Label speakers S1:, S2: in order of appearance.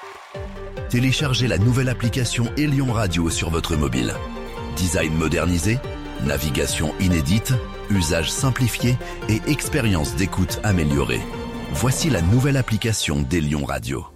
S1: Téléchargez la nouvelle application Elion Radio sur votre mobile. Design modernisé, navigation inédite, usage simplifié et expérience d'écoute améliorée. Voici la nouvelle application d'Elion Radio.